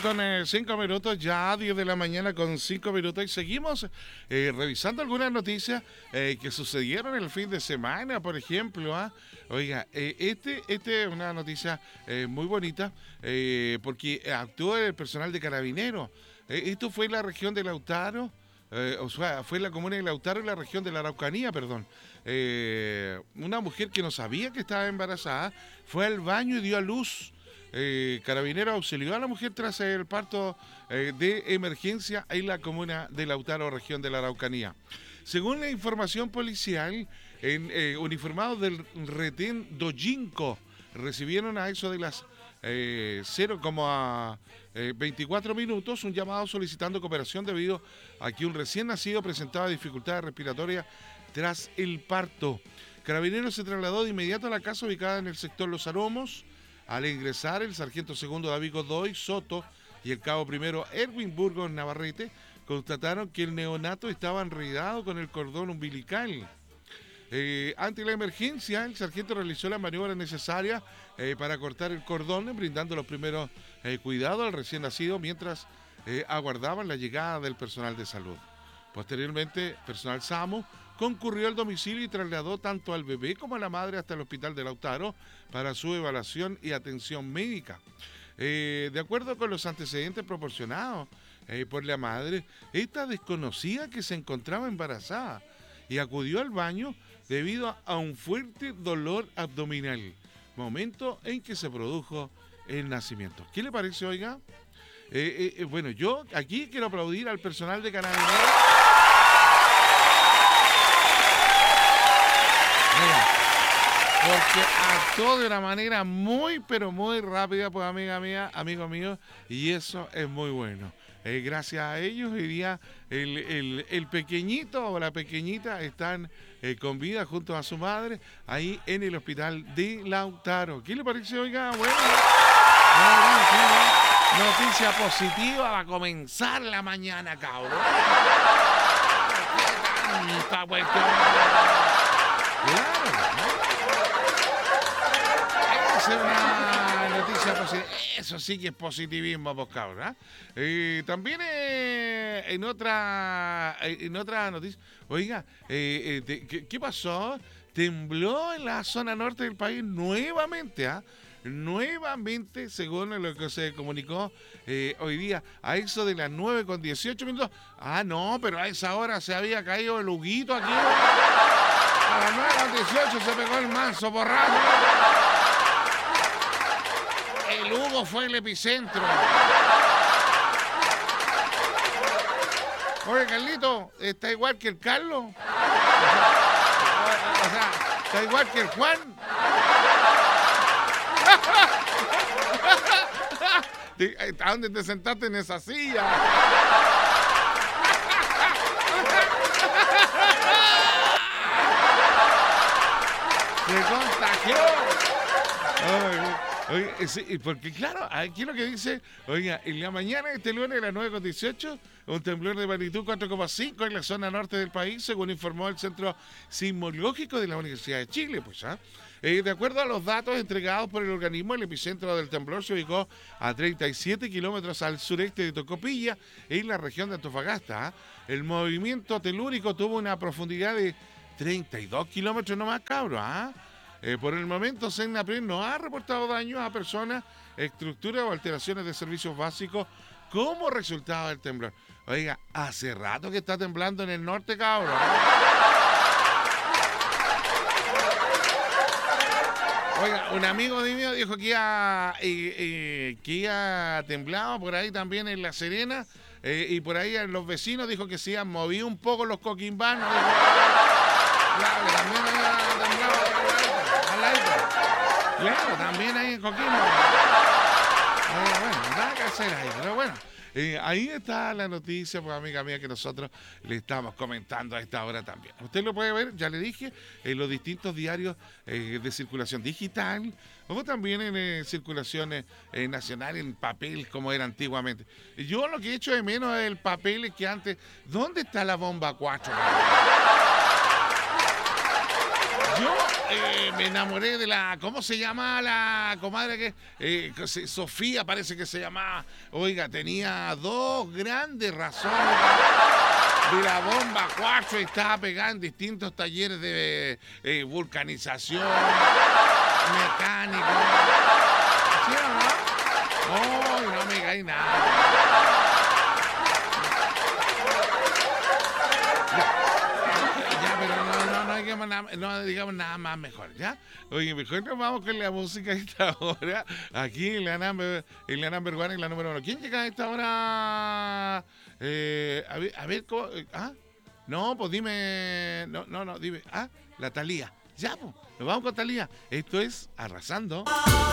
con 5 minutos, ya 10 de la mañana con 5 minutos, y seguimos revisando algunas noticias que sucedieron el fin de semana, por ejemplo. Oiga, este es una noticia muy bonita porque actuó el personal de Carabineros. Esto fue en la región de Lautaro. O sea, fue en la comuna de Lautaro, en la región de la Araucanía, perdón. Una mujer que no sabía que estaba embarazada fue al baño y dio a luz. Carabineros auxilió a la mujer tras el parto de emergencia en la comuna de Lautaro, región de la Araucanía. Según la información policial, uniformados del retén Dojinco recibieron a eso de las 0,24 minutos un llamado solicitando cooperación debido a que un recién nacido presentaba dificultades respiratorias tras el parto. Carabineros se trasladó de inmediato a la casa ubicada en el sector Los Aromos. Al ingresar, el sargento segundo David Godoy Soto y el cabo primero Erwin Burgos Navarrete constataron que el neonato estaba enredado con el cordón umbilical. Ante la emergencia, el sargento realizó las maniobras necesarias para cortar el cordón, brindando los primeros cuidados al recién nacido mientras aguardaban la llegada del personal de salud. Posteriormente, personal SAMU concurrió al domicilio y trasladó tanto al bebé como a la madre hasta el hospital de Lautaro para su evaluación y atención médica. De acuerdo con los antecedentes proporcionados por la madre, esta desconocía que se encontraba embarazada y acudió al baño debido a un fuerte dolor abdominal, momento en que se produjo el nacimiento. ¿Qué le parece, oiga? Bueno, yo aquí quiero aplaudir al personal de Carabineros. Porque actuó de una manera muy, pero muy rápida, pues amiga mía, amigo mío, y eso es muy bueno. Gracias a ellos, hoy día el pequeñito o la pequeñita están con vida junto a su madre ahí en el hospital de Lautaro. ¿Qué le parece, oiga? Bueno, noticia positiva va a comenzar la mañana, cabrón. Claro, esa es una noticia positiva. Eso sí que es positivismo, pues, cabrón. También en otra noticia, oiga, ¿qué pasó? Tembló en la zona norte del país nuevamente, nuevamente, según lo que se comunicó hoy día, a eso de las 9:18. No, pero a esa hora se había caído el Huguito aquí. A las 9:18 se pegó el manso borracho. El Hugo fue el epicentro. Oye, Carlito, ¿está igual que el Carlos? O sea, ¿está igual que el Juan? ¿A dónde te sentaste en esa silla? Se contagió. Oye, sí, porque claro, aquí lo que dice, oiga, en la mañana de este lunes a las 9:18, un temblor de magnitud 4,5 en la zona norte del país, según informó el Centro Sismológico de la Universidad de Chile, pues, de acuerdo a los datos entregados por el organismo, el epicentro del temblor se ubicó a 37 kilómetros al sureste de Tocopilla, en la región de Antofagasta. El movimiento telúrico tuvo una profundidad de 32 kilómetros nomás, cabros, por el momento, Senapred no ha reportado daños a personas, estructuras o alteraciones de servicios básicos como resultado del temblor. Oiga, hace rato que está temblando en el norte, cabrón. Oiga, un amigo mío dijo que iba temblado por ahí también en La Serena, y por ahí en los vecinos dijo que se iban movido un poco los coquimbanos. Claro, también había temblado. Claro, también ahí en Coquimbo. Bueno, nada que hacer ahí, pero bueno. Ahí está la noticia, pues, amiga mía, que nosotros le estamos comentando a esta hora también. Usted lo puede ver, ya le dije, en los distintos diarios de circulación digital, o también en circulación nacional, en papel, como era antiguamente. Yo lo que he hecho de menos es el papel que antes. ¿Dónde está la bomba 4? Yo me enamoré de la... ¿Cómo se llama la comadre Sofía parece que se llamaba? Oiga, tenía dos grandes razones de la bomba 4. Estaba pegada en distintos talleres de vulcanización, mecánico. ¿Sí o no? Oh, no me cae nada. Ya, pero no digamos nada más mejor, ¿ya? Oye, mejor nos vamos con la música a esta hora. Aquí en la number one, en la número 1. ¿Quién llega a esta hora? A ver, ¿cómo? No, pues dime. No, dime. La Thalía. Ya, pues, nos vamos con Thalía. Esto es Arrasando.